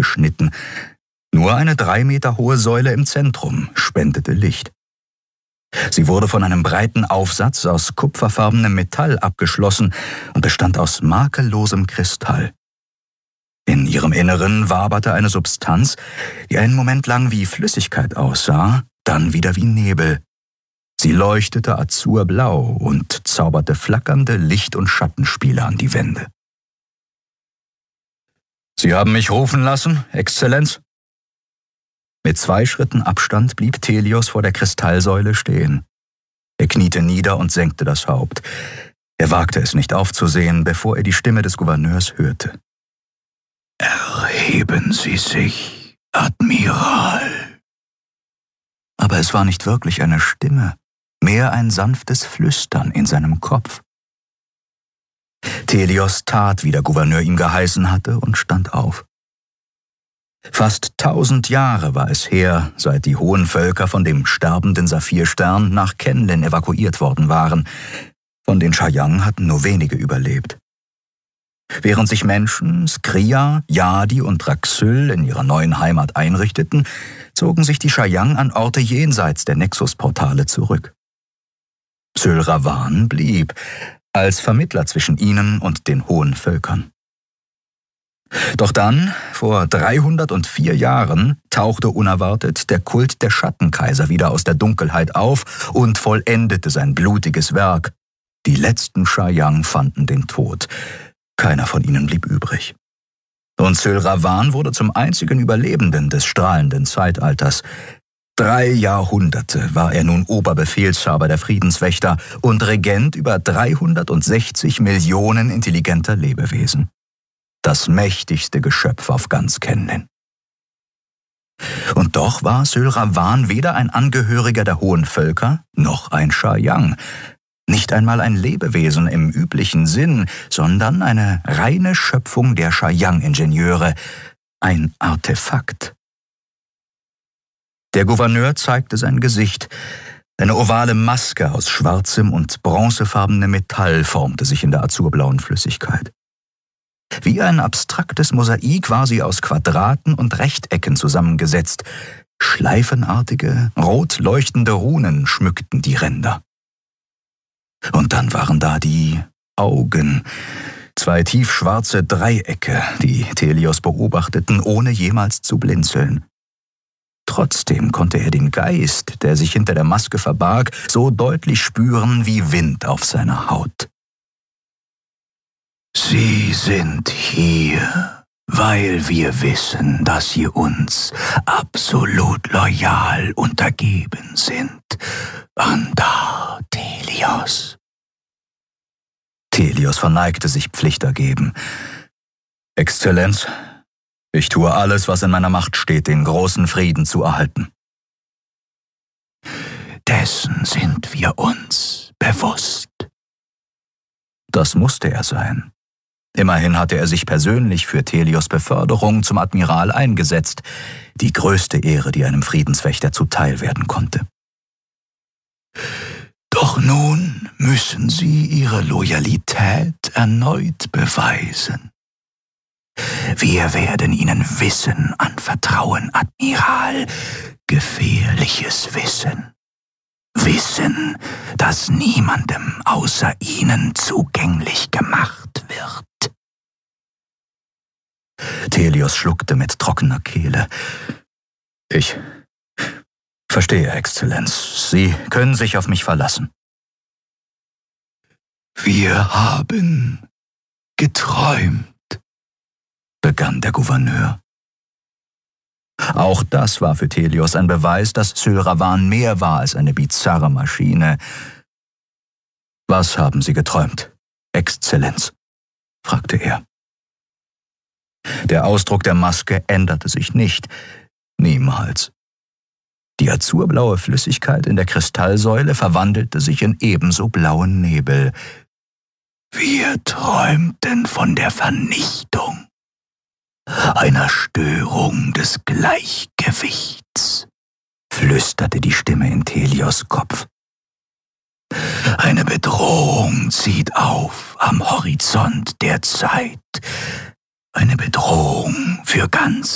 abgeschnitten. Nur eine 3 Meter hohe Säule im Zentrum spendete Licht. Sie wurde von einem breiten Aufsatz aus kupferfarbenem Metall abgeschlossen und bestand aus makellosem Kristall. In ihrem Inneren waberte eine Substanz, die einen Moment lang wie Flüssigkeit aussah, dann wieder wie Nebel. Sie leuchtete azurblau und zauberte flackernde Licht- und Schattenspiele an die Wände. »Sie haben mich rufen lassen, Exzellenz?« Mit 2 Schritten Abstand blieb Thelios vor der Kristallsäule stehen. Er kniete nieder und senkte das Haupt. Er wagte es nicht aufzusehen, bevor er die Stimme des Gouverneurs hörte. »Erheben Sie sich, Admiral!« Aber es war nicht wirklich eine Stimme, mehr ein sanftes Flüstern in seinem Kopf. Thelios tat, wie der Gouverneur ihm geheißen hatte, und stand auf. Fast 1000 Jahre war es her, seit die hohen Völker von dem sterbenden Saphirstern nach Kenlen evakuiert worden waren. Von den Chayang hatten nur wenige überlebt. Während sich Menschen, Skria, Yadi und Raxyl in ihrer neuen Heimat einrichteten, zogen sich die Chayang an Orte jenseits der Nexusportale zurück. Syl Ravan blieb als Vermittler zwischen ihnen und den hohen Völkern. Doch dann, vor 304 Jahren, tauchte unerwartet der Kult der Schattenkaiser wieder aus der Dunkelheit auf und vollendete sein blutiges Werk. Die letzten Chayang fanden den Tod. Keiner von ihnen blieb übrig. Und Syl Ravan wurde zum einzigen Überlebenden des strahlenden Zeitalters. 3 Jahrhunderte war er nun Oberbefehlshaber der Friedenswächter und Regent über 360 Millionen intelligenter Lebewesen. Das mächtigste Geschöpf auf ganz Kenlen. Und doch war Syl Ravan weder ein Angehöriger der hohen Völker, noch ein Chayang. Nicht einmal ein Lebewesen im üblichen Sinn, sondern eine reine Schöpfung der Chayang-Ingenieure, ein Artefakt. Der Gouverneur zeigte sein Gesicht. Eine ovale Maske aus schwarzem und bronzefarbenem Metall formte sich in der azurblauen Flüssigkeit. Wie ein abstraktes Mosaik war sie aus Quadraten und Rechtecken zusammengesetzt. Schleifenartige, rot leuchtende Runen schmückten die Ränder. Und dann waren da die Augen, 2 tiefschwarze Dreiecke, die Thelios beobachteten, ohne jemals zu blinzeln. Trotzdem konnte er den Geist, der sich hinter der Maske verbarg, so deutlich spüren wie Wind auf seiner Haut. »Sie sind hier, weil wir wissen, dass Sie uns absolut loyal untergeben sind. Andar, Thelios.« Thelios verneigte sich pflichtergeben. »Exzellenz, ich tue alles, was in meiner Macht steht, den großen Frieden zu erhalten.« »Dessen sind wir uns bewusst.« Das musste er sein. Immerhin hatte er sich persönlich für Thelios Beförderung zum Admiral eingesetzt, die größte Ehre, die einem Friedenswächter zuteil werden konnte. »Doch nun müssen Sie Ihre Loyalität erneut beweisen. Wir werden Ihnen Wissen anvertrauen, Admiral, gefährliches Wissen. Wissen, das niemandem außer Ihnen zugänglich gemacht wird.« Thelios schluckte mit trockener Kehle. »Ich verstehe, Exzellenz. Sie können sich auf mich verlassen.« »Wir haben geträumt«, begann der Gouverneur. Auch das war für Thelios ein Beweis, dass Syl Ravan mehr war als eine bizarre Maschine. »Was haben Sie geträumt, Exzellenz?« fragte er. Der Ausdruck der Maske änderte sich nicht, niemals. Die azurblaue Flüssigkeit in der Kristallsäule verwandelte sich in ebenso blauen Nebel. »Wir träumten von der Vernichtung, einer Störung des Gleichgewichts«, flüsterte die Stimme in Thelios Kopf. »Eine Bedrohung zieht auf am Horizont der Zeit. Eine Bedrohung für ganz